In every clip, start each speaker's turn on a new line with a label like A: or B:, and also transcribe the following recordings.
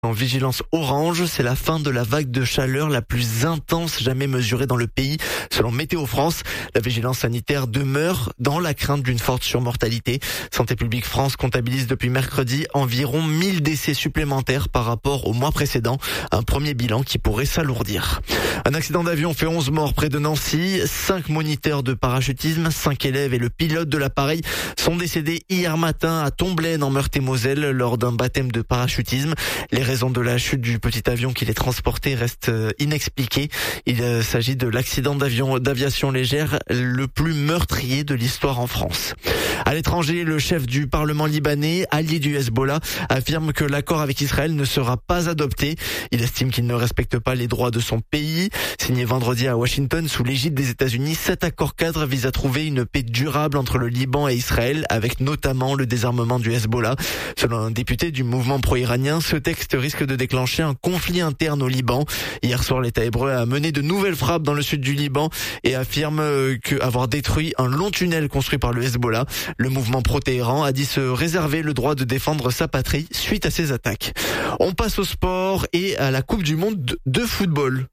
A: En vigilance orange, c'est la fin de la vague de chaleur la plus intense jamais mesurée dans le pays, selon Météo France. La vigilance sanitaire demeure dans la crainte d'une forte surmortalité. Santé publique France comptabilise depuis mercredi environ 1000 décès supplémentaires par rapport au mois précédent. Un premier bilan qui pourrait s'alourdir. Un accident d'avion fait 11 morts près de Nancy. 5 moniteurs de parachutisme, 5 élèves et le pilote de l'appareil sont décédés hier matin à Tomblaine en Meurthe-et-Moselle lors d'un baptême de parachutisme. Les raisons de la chute du petit avion qui les transportait restent inexpliquées. Il s'agit de l'accident d'aviation légère le plus meurtrier de l'histoire en France. À l'étranger, le chef du Parlement libanais, allié du Hezbollah, affirme que l'accord avec Israël ne sera pas adopté. Il estime qu'il ne respecte pas les droits de son pays. Signé vendredi à Washington sous l'égide des États-Unis, cet accord cadre vise à trouver une paix durable entre le Liban et Israël, avec notamment le désarmement du Hezbollah. Selon un député du mouvement pro-iranien, ce texte risque de déclencher un conflit interne au Liban. Hier soir, l'État hébreu a mené de nouvelles frappes dans le sud du Liban et affirme avoir détruit un long tunnel construit par le Hezbollah. Le mouvement pro-Téhéran a dit se réserver le droit de défendre sa patrie suite à ces attaques. On passe au sport et à la Coupe du Monde de football.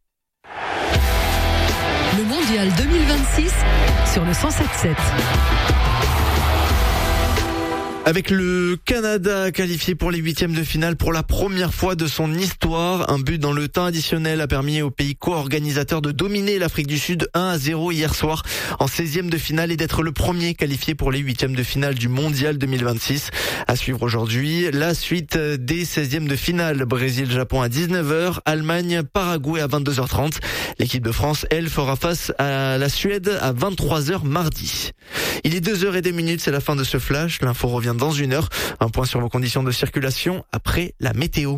B: Le Mondial 2026 sur le 107.7.
A: Avec le Canada qualifié pour les huitièmes de finale pour la première fois de son histoire, un but dans le temps additionnel a permis au pays co-organisateur de dominer l'Afrique du Sud 1-0 hier soir en 16e de finale et d'être le premier qualifié pour les huitièmes de finale du Mondial 2026. À suivre aujourd'hui, la suite des 16e de finale. Brésil-Japon à 19h, Allemagne-Paraguay à 22h30. L'équipe de France, elle, fera face à la Suède à 23h mardi. Il est 2h02, c'est la fin de ce flash. L'info revient dans une heure. Un point sur vos conditions de circulation après la météo.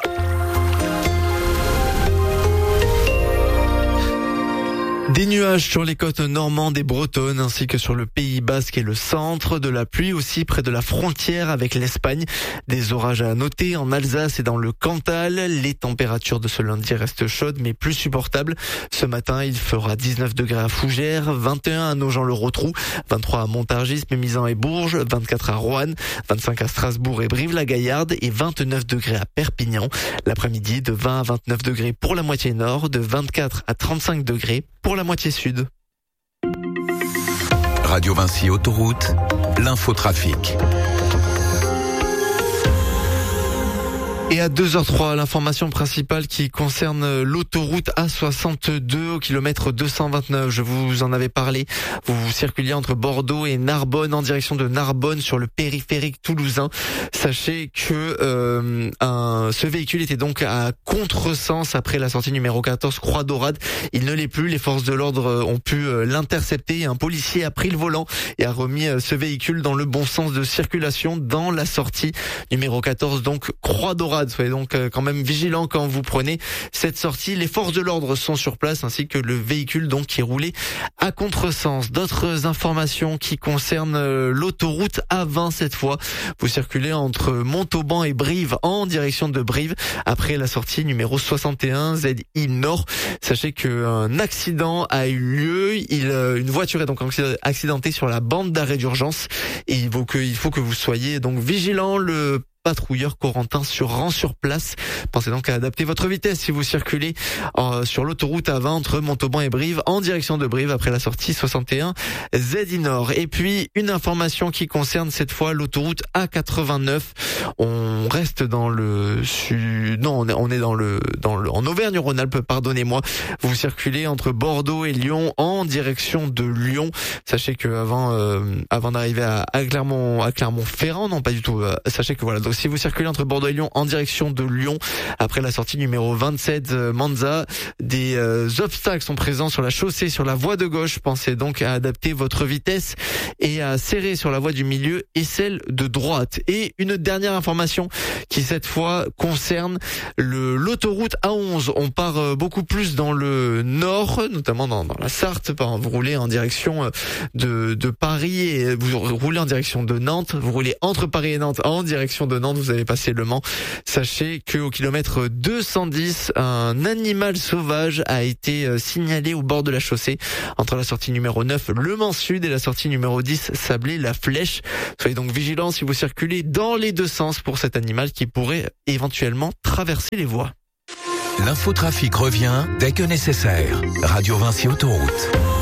A: Des nuages sur les côtes normandes et bretonnes ainsi que sur le Pays Basque et le centre, de la pluie aussi près de la frontière avec l'Espagne. Des orages à noter en Alsace et dans le Cantal. Les températures de ce lundi restent chaudes mais plus supportables. Ce matin, il fera 19 degrés à Fougères, 21 à Nogent-le-Rotrou, 23 à Montargis, Mémisant et Bourges, 24 à Roanne, 25 à Strasbourg et Brive-la-Gaillarde et 29 degrés à Perpignan. L'après-midi, de 20 à 29 degrés pour la moitié nord, de 24 à 35 degrés pour la moitié sud.
C: Radio Vinci Autoroute, l'infotrafic.
A: Et à 2h03, l'information principale qui concerne l'autoroute A62 au kilomètre 229. Je vous en avais parlé. Vous circuliez entre Bordeaux et Narbonne en direction de Narbonne sur le périphérique toulousain. Sachez que ce véhicule était donc à contresens après la sortie numéro 14 Croix d'Orade. Il ne l'est plus. Les forces de l'ordre ont pu l'intercepter. Un policier a pris le volant et a remis ce véhicule dans le bon sens de circulation dans la sortie numéro 14, donc Croix d'Orade. Soyez donc quand même vigilants quand vous prenez cette sortie. Les forces de l'ordre sont sur place ainsi que le véhicule donc qui roulait à contresens. D'autres informations qui concernent l'autoroute A20 cette fois. Vous circulez entre Montauban et Brive en direction de Brive après la sortie numéro 61 ZI Nord. Sachez qu'un accident a eu lieu. Une voiture est donc accidentée sur la bande d'arrêt d'urgence et il faut que vous soyez donc vigilants. Le patrouilleur Corentin se rend sur place. Pensez donc à adapter votre vitesse si vous circulez sur l'autoroute A20 entre Montauban et Brive en direction de Brive après la sortie 61 ZI Nord. Et puis une information qui concerne cette fois l'autoroute A89. On reste dans le sud. Non, on est en Auvergne-Rhône-Alpes, pardonnez-moi. Vous circulez entre Bordeaux et Lyon en direction de Lyon. Sachez que avant d'arriver à Clermont-Ferrand, non pas du tout. Sachez que voilà. Donc si vous circulez entre Bordeaux et Lyon en direction de Lyon, après la sortie numéro 27 Manza, des obstacles sont présents sur la chaussée, sur la voie de gauche. Pensez donc à adapter votre vitesse et à serrer sur la voie du milieu et celle de droite. Et une dernière information qui cette fois concerne l'autoroute A11. On part beaucoup plus dans le nord, notamment dans la Sarthe. Vous roulez en direction de Paris et vous roulez en direction de Nantes. Vous roulez entre Paris et Nantes en direction de Nantes, vous avez passé Le Mans. Sachez qu'au kilomètre 210, un animal sauvage a été signalé au bord de la chaussée entre la sortie numéro 9, Le Mans Sud, et la sortie numéro 10, Sablé La Flèche. Soyez donc vigilants si vous circulez dans les deux sens pour cet animal qui pourrait éventuellement traverser les voies.
C: L'infotrafic revient dès que nécessaire. Radio Vinci Autoroute.